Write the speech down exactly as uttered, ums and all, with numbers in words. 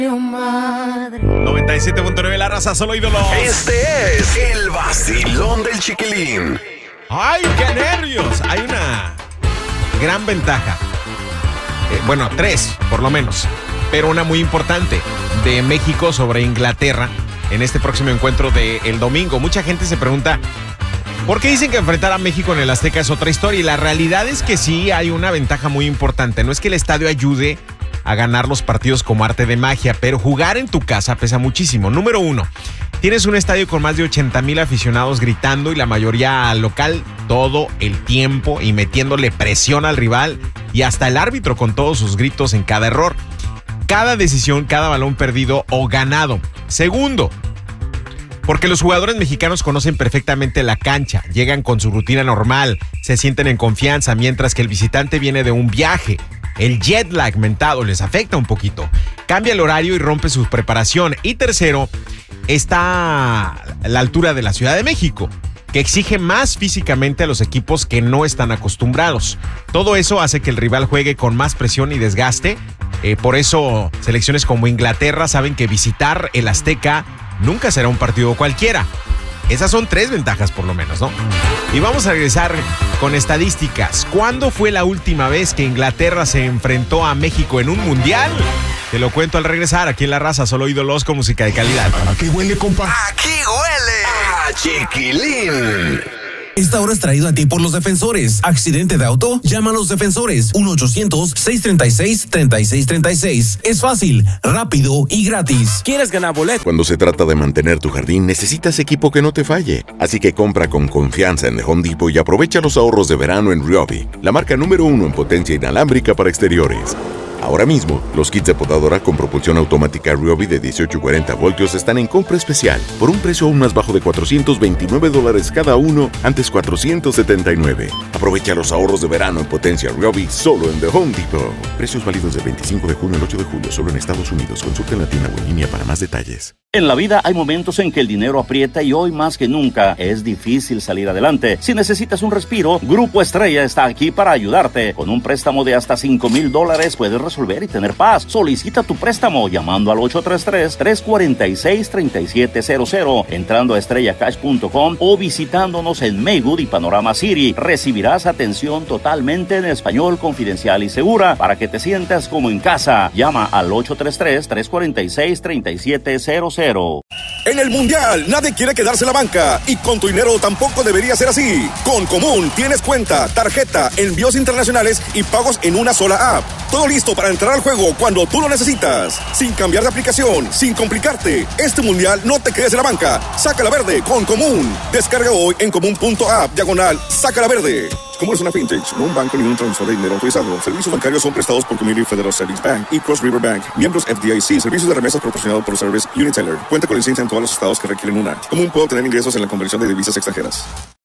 noventa y siete punto nueve La Raza, solo ídolos. Este es el vacilón del Chiquilín. ¡Ay, qué nervios! Hay una gran ventaja. Eh, bueno, tres, por lo menos. Pero una muy importante. De México sobre Inglaterra en este próximo encuentro del domingo. Mucha gente se pregunta, ¿por qué dicen que enfrentar a México en el Azteca es otra historia? Y la realidad es que sí hay una ventaja muy importante. No es que el estadio ayude a ganar los partidos como arte de magia, pero jugar en tu casa pesa muchísimo. Número uno, tienes un estadio con más de ochenta mil aficionados gritando y la mayoría local todo el tiempo y metiéndole presión al rival y hasta el árbitro con todos sus gritos en cada error, cada decisión, cada balón perdido o ganado. Segundo, porque los jugadores mexicanos conocen perfectamente la cancha, llegan con su rutina normal, se sienten en confianza, mientras que el visitante viene de un viaje. El jet lag mentado les afecta un poquito, cambia el horario y rompe su preparación. Y tercero, está la altura de la Ciudad de México, que exige más físicamente a los equipos que no están acostumbrados. Todo eso hace que el rival juegue con más presión y desgaste. Eh, por eso, selecciones como Inglaterra saben que visitar el Azteca nunca será un partido cualquiera. Esas son tres ventajas por lo menos, ¿no? Y vamos a regresar con estadísticas. ¿Cuándo fue la última vez que Inglaterra se enfrentó a México en un mundial? Te lo cuento al regresar aquí en La Raza, solo ídolos con música de calidad. ¿A qué huele, compa? Aquí huele a Chiquilín. Esta hora es traído a ti por los defensores. ¿Accidente de auto? Llama a los defensores. uno ochocientos, seiscientos treinta y seis, treinta y seis treinta y seis. Es fácil, rápido y gratis. ¿Quieres ganar boleto? Cuando se trata de mantener tu jardín, necesitas equipo que no te falle. Así que compra con confianza en The Home Depot y aprovecha los ahorros de verano en Ryobi, la marca número uno en potencia inalámbrica para exteriores. Ahora mismo, los kits de podadora con propulsión automática Ryobi de dieciocho y cuarenta voltios están en compra especial por un precio aún más bajo de cuatrocientos veintinueve dólares cada uno, antes cuatrocientos setenta y nueve. Aprovecha los ahorros de verano en potencia Ryobi solo en The Home Depot. Precios válidos del veinticinco de junio al ocho de julio solo en Estados Unidos. Consulta en la tienda o en línea para más detalles. En la vida hay momentos en que el dinero aprieta y hoy más que nunca es difícil salir adelante. Si necesitas un respiro, Grupo Estrella está aquí para ayudarte. Con un préstamo de hasta cinco mil dólares puedes resolver y tener paz. Solicita tu préstamo llamando al ocho tres tres, tres cuatro seis, tres siete cero cero, entrando a estrella cash punto com o visitándonos en Maywood y Panorama City. Recibirás atención totalmente en español, confidencial y segura para que te sientas como en casa. Llama al ocho tres tres, tres cuatro seis, tres siete cero cero. En el Mundial, nadie quiere quedarse en la banca y con tu dinero tampoco debería ser así. Con Común tienes cuenta, tarjeta, envíos internacionales y pagos en una sola app. Todo listo para entrar al juego cuando tú lo necesitas. Sin cambiar de aplicación, sin complicarte. Este Mundial no te quedes en la banca. Saca la verde con Común. Descarga hoy en común punto app, diagonal, saca la verde. Común es una fintech, no un banco ni un transfer de dinero autorizado. Servicios bancarios son prestados por Community Federal Savings Bank y Cross River Bank. Miembros F D I C. Servicios de remesas proporcionados por Service Uniteller. Cuenta con licencia en todos los estados que requieren una. Común puede obtener ingresos en la conversión de divisas extranjeras.